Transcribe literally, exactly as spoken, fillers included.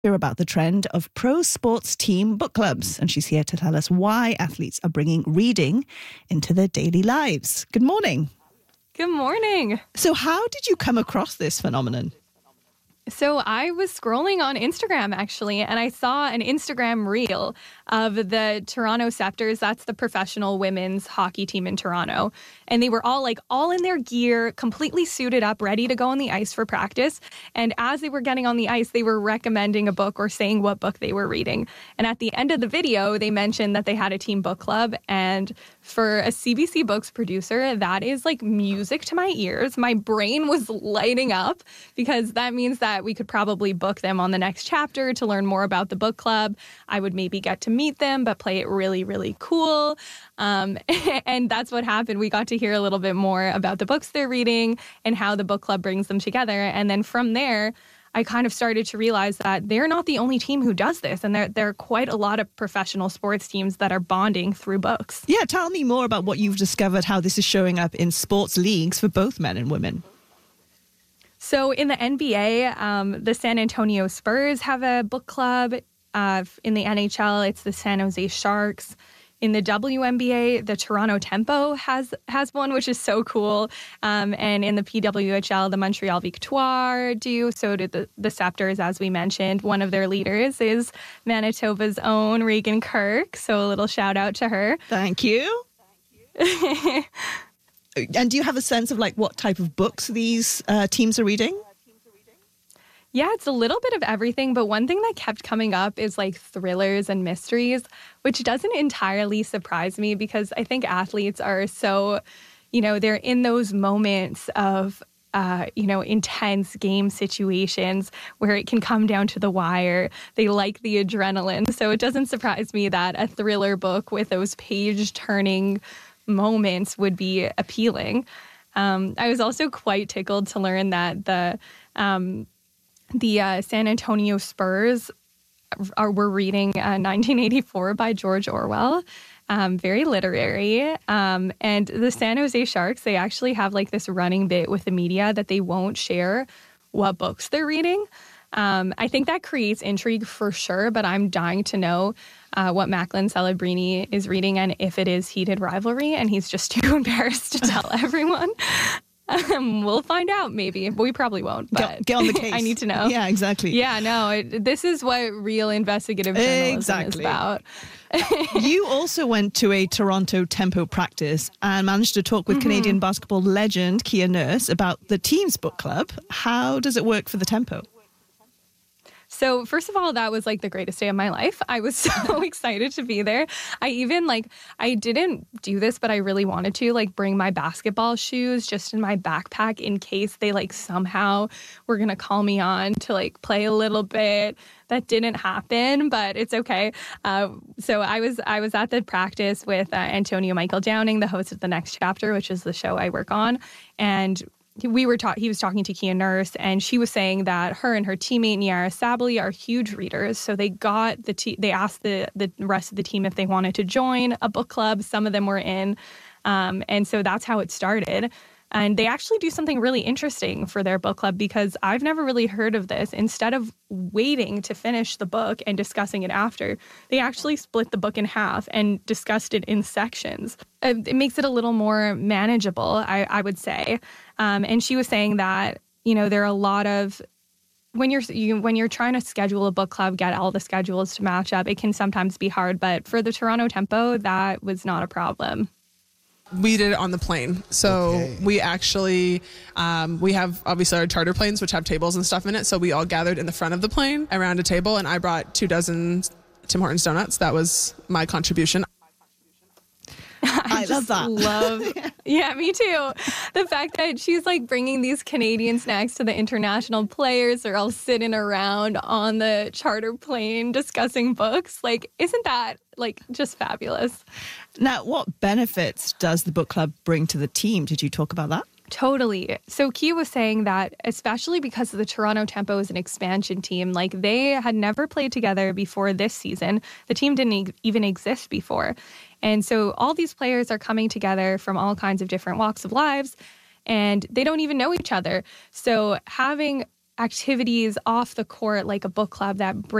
Hear about the trend of pro sports team book clubs, and she's here to tell us why athletes are bringing reading into their daily lives. Good morning. Good morning. So how did you come across this phenomenon? So I was scrolling on Instagram, actually, and I saw an Instagram reel of the Toronto Scepters. That's the professional women's hockey team in Toronto. And they were all like all in their gear, completely suited up, ready to go on the ice for practice. And as they were getting on the ice, they were recommending a book or saying what book they were reading. And at the end of the video, they mentioned that they had a team book club. And for a C B C Books producer, that is like music to my ears. My brain was lighting up because that means that we could probably book them on the next chapter to learn more about the book club. I would maybe get to meet them, but play it really, really cool. Um, and that's what happened. We got to hear a little bit more about the books they're reading and how the book club brings them together. And then from there, I kind of started to realize that they're not the only team who does this. And there, there are quite a lot of professional sports teams that are bonding through books. Yeah, tell me more about what you've discovered, how this is showing up in sports leagues for both men and women. So in the N B A, um, the San Antonio Spurs have a book club. Uh, in the N H L, it's the San Jose Sharks. In the W N B A, the Toronto Tempo has has one, which is so cool. Um, and in the P W H L, the Montreal Victoire do. So did the, the Scepters, as we mentioned. One of their leaders is Manitoba's own Regan Kirk. So a little shout out to her. Thank you. Thank you. And do you have a sense of like what type of books these uh, teams are reading? Yeah, it's a little bit of everything, but one thing that kept coming up is like thrillers and mysteries, which doesn't entirely surprise me because I think athletes are so, you know, they're in those moments of, uh, you know, intense game situations where it can come down to the wire. They like the adrenaline. So it doesn't surprise me that a thriller book with those page-turning moments would be appealing. Um, I was also quite tickled to learn that the um, the uh, San Antonio Spurs are were reading uh, nineteen eighty-four by George Orwell. Um, very literary. Um, and the San Jose Sharks, they actually have like this running bit with the media that they won't share what books they're reading. Um, I think that creates intrigue for sure, but I'm dying to know uh, what Macklin Celebrini is reading and if it is Heated Rivalry, and he's just too embarrassed to tell everyone. Um, we'll find out maybe. We probably won't, but get, get on the case. I need to know. Yeah, exactly. Yeah, no, it, this is what real investigative journalism exactly. is about. You also went to a Toronto Tempo practice and managed to talk with mm-hmm. Canadian basketball legend Kia Nurse about the team's book club. How does it work for the Tempo? So first of all, that was like the greatest day of my life. I was so excited to be there. I even like, I didn't do this, but I really wanted to like bring my basketball shoes just in my backpack in case they like somehow were going to call me on to like play a little bit. That didn't happen, but it's okay. Uh, so I was I was at the practice with uh, Antonio Michael Downing, the host of The Next Chapter, which is the show I work on. And we were ta- he was talking to Kia Nurse, and she was saying that her and her teammate Niara Sabally are huge readers. So they got the te- they asked the the rest of the team if they wanted to join a book club. Some of them were in, um, and so that's how it started. And they actually do something really interesting for their book club because I've never really heard of this. Instead of waiting to finish the book and discussing it after, they actually split the book in half and discussed it in sections. It makes it a little more manageable, I, I would say. Um, and she was saying that, you know, there are a lot of when you're you, when you're trying to schedule a book club, get all the schedules to match up, it can sometimes be hard. But for the Toronto Tempo, that was not a problem. We did it on the plane. So okay. we actually, um, we have obviously our charter planes, which have tables and stuff in it. So we all gathered in the front of the plane around a table, and I brought two dozen Tim Hortons donuts. That was my contribution. I, I love that. Love, yeah, me too. The fact that she's like bringing these Canadian snacks to the international players. They're all sitting around on the charter plane discussing books. Like, isn't that like just fabulous? Now, what benefits does the book club bring to the team? Did you talk about that? Totally. So Kia was saying that especially because the Toronto Tempo is an expansion team, like they had never played together before this season. The team didn't e- even exist before. And so all these players are coming together from all kinds of different walks of lives, and they don't even know each other. So having activities off the court, like a book club that